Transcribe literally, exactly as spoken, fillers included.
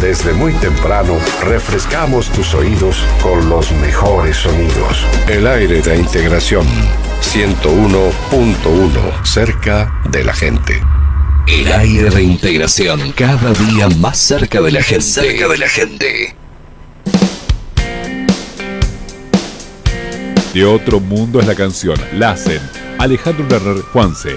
Desde muy temprano, refrescamos tus oídos con los mejores sonidos. El aire de integración ciento uno punto uno, cerca de la gente. El aire de integración, cada día más cerca de la gente. Cerca de la gente. De otro mundo es la canción. La hacen Alejandro Lerner, Juanse,